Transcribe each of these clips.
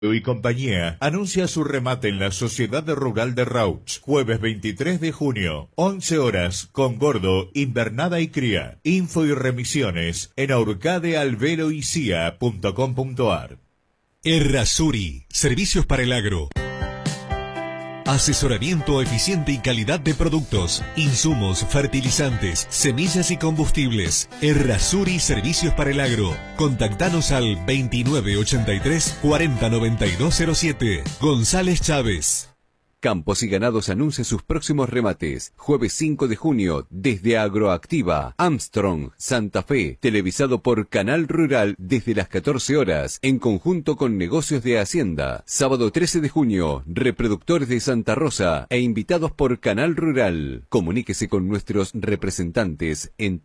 y compañía anuncia su remate en la Sociedad Rural de Rauch, jueves 23 de junio, 11 horas, con gordo, invernada y cría. Info y remisiones en aurcadealveroycia.com.ar. Errázuri, servicios para el agro. Asesoramiento eficiente y calidad de productos, insumos, fertilizantes, semillas y combustibles. Errázuri Servicios para el Agro. Contactanos al 2983 409207. González Chávez. Campos y Ganados anuncia sus próximos remates. Jueves 5 de junio, desde Agroactiva, Armstrong, Santa Fe. Televisado por Canal Rural desde las 14 horas, en conjunto con Negocios de Hacienda. Sábado 13 de junio, Reproductores de Santa Rosa e invitados por Canal Rural. Comuníquese con nuestros representantes en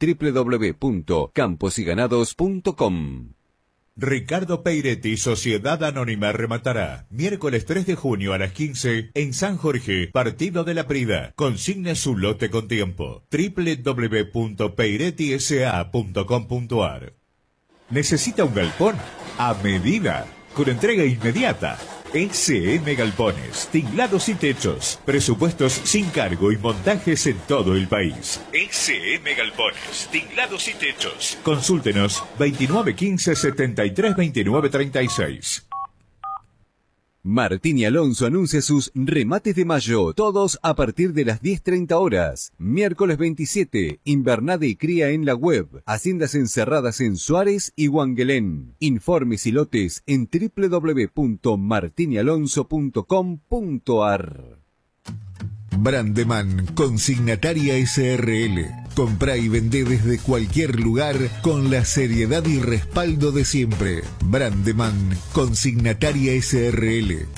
www.camposyganados.com. Ricardo Peiretti, Sociedad Anónima, rematará miércoles 3 de junio a las 15 en San Jorge, partido de la Prida. Consigne su lote con tiempo. www.peirettisa.com.ar. ¿Necesita un galpón? A medida, con entrega inmediata. SM Galpones, tinglados y techos, presupuestos sin cargo y montajes en todo el país. SM Galpones, tinglados y techos. Consúltenos 2915 73 29 36. Martín y Alonso anuncia sus remates de mayo, todos a partir de las 10:30 horas. Miércoles 27, invernada y cría en la web. Haciendas encerradas en Suárez y Huanguelén. Informes y lotes en www.martinialonso.com.ar. Brandeman Consignataria SRL. Comprá y vendé desde cualquier lugar con la seriedad y respaldo de siempre. Brandeman Consignataria SRL.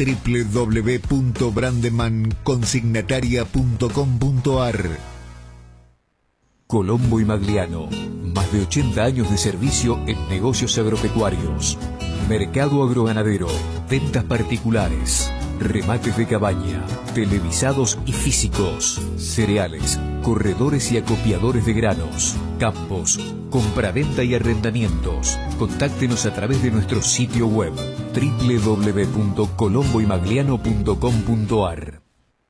www.brandemanconsignataria.com.ar. Colombo y Magliano. Más de 80 años de servicio en negocios agropecuarios. Mercado agroganadero. Ventas particulares. Remates de cabaña, televisados y físicos, cereales, corredores y acopiadores de granos, campos, compraventa y arrendamientos. Contáctenos a través de nuestro sitio web www.colomboymagliano.com.ar.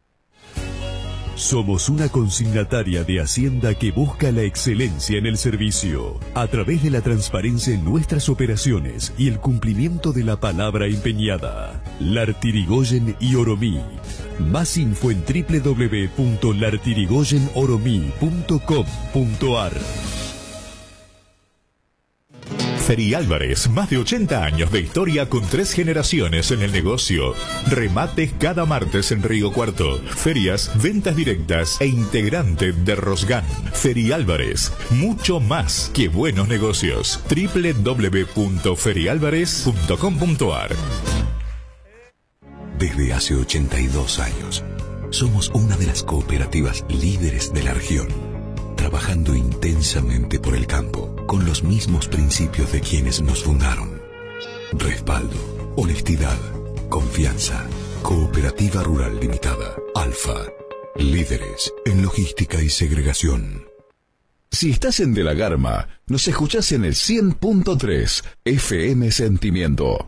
Somos una consignataria de Hacienda que busca la excelencia en el servicio, a través de la transparencia en nuestras operaciones y el cumplimiento de la palabra empeñada. Lartirigoyen y Oromí. Más info en www.lartirigoyenoromí.com.ar. Feri Álvarez, más de 80 años de historia con 3 generaciones en el negocio. Remates cada martes en Río Cuarto. Ferias, ventas directas e integrante de Rosgan. Feri Álvarez, mucho más que buenos negocios. www.ferialvarez.com.ar. Desde hace 82 años, somos una de las cooperativas líderes de la región, trabajando intensamente por el campo, con los mismos principios de quienes nos fundaron. Respaldo, honestidad, confianza. Cooperativa Rural Limitada, Alfa. Líderes en logística y segregación. Si estás en De la Garma, nos escuchás en el 100.3 FM Sentimiento.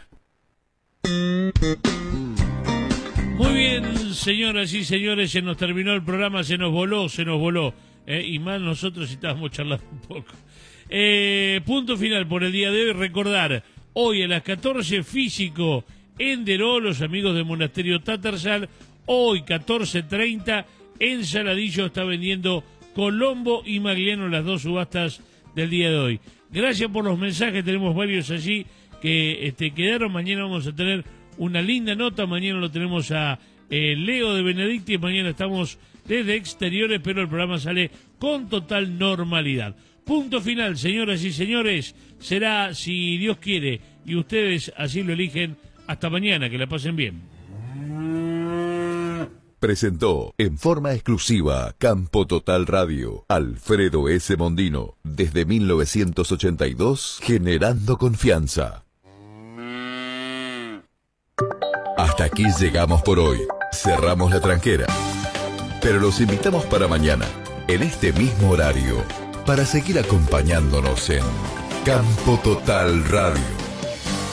Muy bien, señoras y señores, se nos terminó el programa, se nos voló. Y más nosotros estábamos charlando un poco. Punto final por el día de hoy. Recordar, hoy a las 14, físico en Deró, los amigos del Monasterio Tatarsal. Hoy 14:30 en Saladillo está vendiendo Colombo y Magliano, las 2 subastas del día de hoy. Gracias por los mensajes, tenemos varios allí que quedaron. Mañana vamos a tener una linda nota. Mañana lo tenemos a Leo de Benedicti. Mañana estamos desde exteriores, pero el programa sale con total normalidad. Punto final, señoras y señores. Será, si Dios quiere y ustedes así lo eligen, hasta mañana. Que la pasen bien. Presentó en forma exclusiva Campo Total Radio, Alfredo S. Mondino, desde 1982, generando confianza. Hasta aquí llegamos por hoy. Cerramos la tranquera. Pero los invitamos para mañana, en este mismo horario, para seguir acompañándonos en Campo Total Radio.